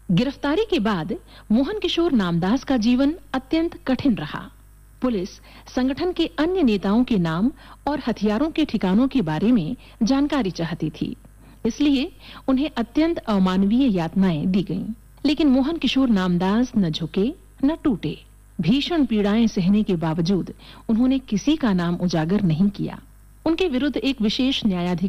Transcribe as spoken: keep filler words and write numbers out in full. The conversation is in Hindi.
गिरफ्तारी के बाद मोहन किशोर नामदास का जीवन अत्यंत कठिन रहा। पुलिस संगठन के अन्य नेताओं के नाम और हथियारों के ठिकानों के बारे में जानकारी चाहती थी, इसलिए उन्हें अत्यंत अमानवीय यातनाएं दी गईं। लेकिन मोहन किशोर नामदास न झुके न टूटे। भीषण पीड़ाएं सहने के बावजूद उन्होंने किसी का नाम उजागर नहीं किया। उनके विरुद्ध एक विशेष न्यायाधिकरण